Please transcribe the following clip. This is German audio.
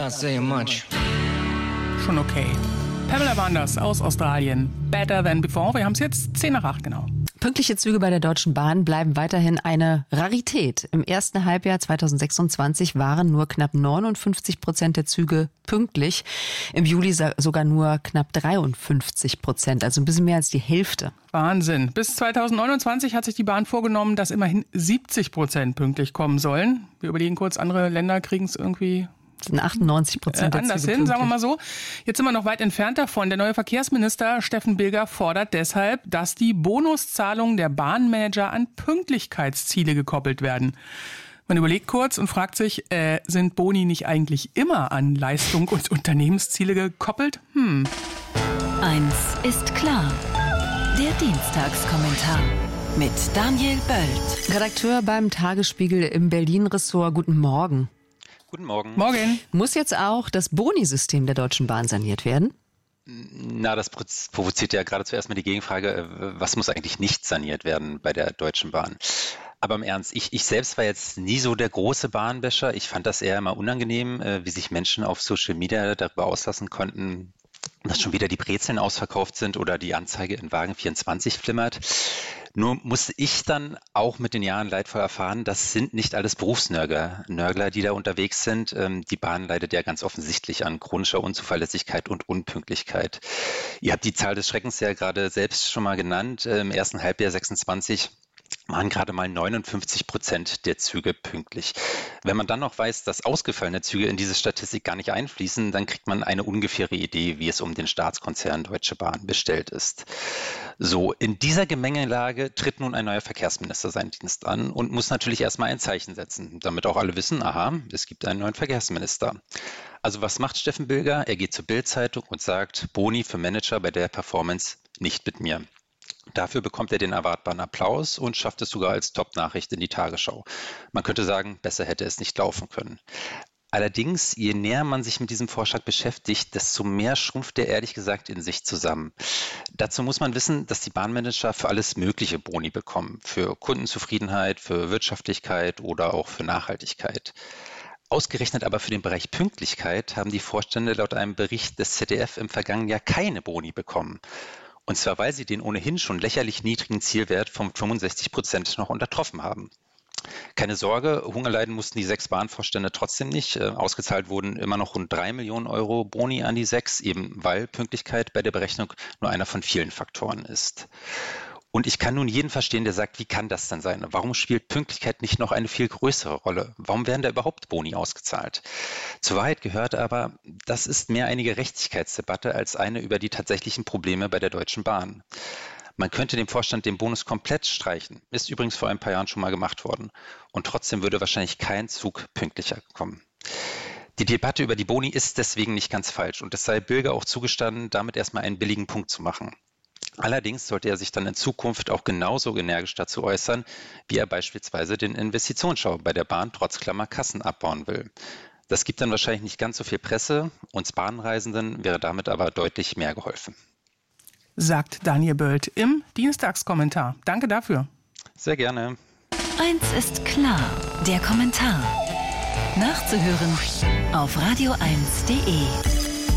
Not saying much. Schon okay. Pamela Wanders aus Australien. Better than before. Wir haben es jetzt 7:50 genau. Pünktliche Züge bei der Deutschen Bahn bleiben weiterhin eine Rarität. Im ersten Halbjahr 2026 waren nur knapp 59% der Züge pünktlich. Im Juli sogar nur knapp 53%, also ein bisschen mehr als die Hälfte. Wahnsinn. Bis 2029 hat sich die Bahn vorgenommen, dass immerhin 70% pünktlich kommen sollen. Wir überlegen kurz, andere Länder kriegen es irgendwie 98% der anders Züge hin, sagen wir pünktlich. mal so. Jetzt sind wir noch weit entfernt davon. Der neue Verkehrsminister Steffen Bilger fordert deshalb, dass die Bonuszahlungen der Bahnmanager an Pünktlichkeitsziele gekoppelt werden. Man überlegt kurz und fragt sich, sind Boni nicht eigentlich immer an Leistung und Unternehmensziele gekoppelt? Eins ist klar. Der Dienstagskommentar mit Daniel Böld. Redakteur beim Tagesspiegel im Berlin-Ressort. Guten Morgen. Guten Morgen. Morgen. Muss jetzt auch das Boni-System der Deutschen Bahn saniert werden? Na, das provoziert ja gerade zuerst mal die Gegenfrage, was muss eigentlich nicht saniert werden bei der Deutschen Bahn? Aber im Ernst, ich selbst war jetzt nie so der große Bahnbäscher. Ich fand das eher immer unangenehm, wie sich Menschen auf Social Media darüber auslassen konnten, dass schon wieder die Brezeln ausverkauft sind oder die Anzeige in Wagen 24 flimmert. Nur musste ich dann auch mit den Jahren leidvoll erfahren, das sind nicht alles Berufsnörgler, die da unterwegs sind. Die Bahn leidet ja ganz offensichtlich an chronischer Unzuverlässigkeit und Unpünktlichkeit. Ihr habt die Zahl des Schreckens ja gerade selbst schon mal genannt. Im ersten Halbjahr 26 waren gerade mal 59% der Züge pünktlich. Wenn man dann noch weiß, dass ausgefallene Züge in diese Statistik gar nicht einfließen, dann kriegt man eine ungefähre Idee, wie es um den Staatskonzern Deutsche Bahn bestellt ist. So, in dieser Gemengelage tritt nun ein neuer Verkehrsminister seinen Dienst an und muss natürlich erstmal ein Zeichen setzen, damit auch alle wissen, aha, es gibt einen neuen Verkehrsminister. Also was macht Steffen Bilger? Er geht zur Bild-Zeitung und sagt, Boni für Manager bei der Performance nicht mit mir. Dafür bekommt er den erwartbaren Applaus und schafft es sogar als Top-Nachricht in die Tagesschau. Man könnte sagen, besser hätte es nicht laufen können. Allerdings, je näher man sich mit diesem Vorschlag beschäftigt, desto mehr schrumpft er ehrlich gesagt in sich zusammen. Dazu muss man wissen, dass die Bahnmanager für alles mögliche Boni bekommen. Für Kundenzufriedenheit, für Wirtschaftlichkeit oder auch für Nachhaltigkeit. Ausgerechnet aber für den Bereich Pünktlichkeit haben die Vorstände laut einem Bericht des ZDF im vergangenen Jahr keine Boni bekommen. Und zwar, weil sie den ohnehin schon lächerlich niedrigen Zielwert von 65% noch untertroffen haben. Keine Sorge, Hunger leiden mussten die 6 Bahnvorstände trotzdem nicht. Ausgezahlt wurden immer noch rund 3 Millionen Euro Boni an die 6, eben weil Pünktlichkeit bei der Berechnung nur einer von vielen Faktoren ist. Und ich kann nun jeden verstehen, der sagt, wie kann das denn sein? Warum spielt Pünktlichkeit nicht noch eine viel größere Rolle? Warum werden da überhaupt Boni ausgezahlt? Zur Wahrheit gehört aber, das ist mehr eine Gerechtigkeitsdebatte als eine über die tatsächlichen Probleme bei der Deutschen Bahn. Man könnte dem Vorstand den Bonus komplett streichen. Ist übrigens vor ein paar Jahren schon mal gemacht worden. Und trotzdem würde wahrscheinlich kein Zug pünktlicher kommen. Die Debatte über die Boni ist deswegen nicht ganz falsch. Und es sei Bilger auch zugestanden, damit erstmal einen billigen Punkt zu machen. Allerdings sollte er sich dann in Zukunft auch genauso energisch dazu äußern, wie er beispielsweise den Investitionsstau bei der Bahn trotz Klammerkassen abbauen will. Das gibt dann wahrscheinlich nicht ganz so viel Presse, uns Bahnreisenden wäre damit aber deutlich mehr geholfen. Sagt Daniel Böld im Dienstagskommentar. Danke dafür. Sehr gerne. Eins ist klar, der Kommentar. Nachzuhören auf radio1.de.